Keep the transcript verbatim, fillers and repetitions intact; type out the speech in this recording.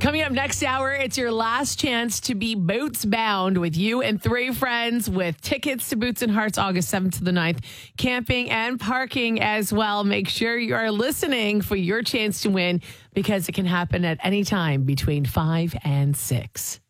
Coming up next hour, it's your last chance to be Boots Bound with you and three friends with tickets to Boots and Hearts August seventh to the ninth. Camping and parking as well. Make sure you are listening for your chance to win because it can happen at any time between five and six.